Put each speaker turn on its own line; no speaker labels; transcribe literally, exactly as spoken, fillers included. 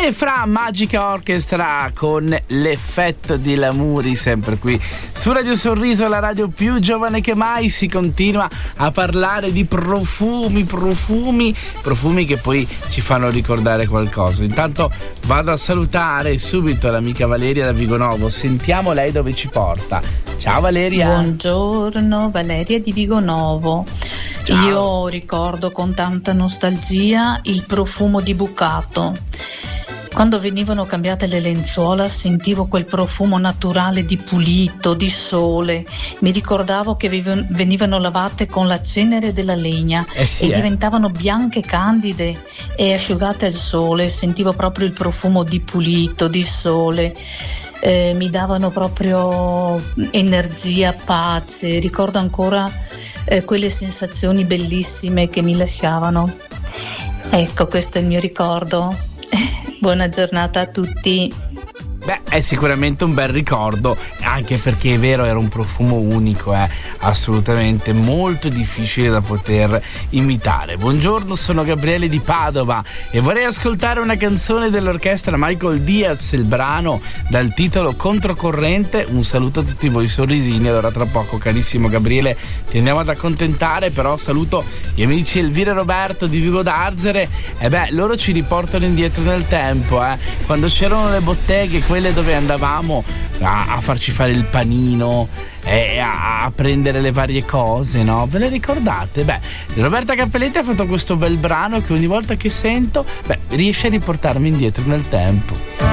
E fra Magica Orchestra con l'effetto di Lamuri, sempre qui su Radio Sorriso, la radio più giovane che mai. Si continua a parlare di profumi, profumi, profumi che poi ci fanno ricordare qualcosa. Intanto vado a salutare subito l'amica Valeria da Vigonovo. Sentiamo lei dove ci porta. Ciao Valeria.
Buongiorno, Valeria di Vigonovo.
Ciao.
Io ricordo con tanta nostalgia il profumo di Bucato. Quando venivano cambiate le lenzuola sentivo quel profumo naturale di pulito, di sole. Mi ricordavo che venivano lavate con la cenere della legna
eh sì,
e
eh.
diventavano bianche, candide e asciugate al sole. Sentivo proprio il profumo di pulito, di sole. Eh, mi davano proprio energia, pace. Ricordo ancora eh, quelle sensazioni bellissime che mi lasciavano. Ecco, questo è il mio ricordo. Buona giornata a tutti.
Beh, è sicuramente un bel ricordo, anche perché è vero, era un profumo unico, eh, assolutamente molto difficile da poter imitare. Buongiorno, sono Gabriele di Padova e vorrei ascoltare una canzone dell'orchestra Michael Diaz, il brano dal titolo Controcorrente. Un saluto a tutti voi sorrisini. Allora tra poco, carissimo Gabriele, ti andiamo ad accontentare, però saluto gli amici Elvira e Roberto di Vigo d'Arzere. E beh, loro ci riportano indietro nel tempo, eh, quando c'erano le botteghe, quelle dove andavamo a, a farci fare il panino e a, a prendere le varie cose, no? Ve le ricordate? Beh, Roberta Cappelletti ha fatto questo bel brano che ogni volta che sento, beh, riesce a riportarmi indietro nel tempo.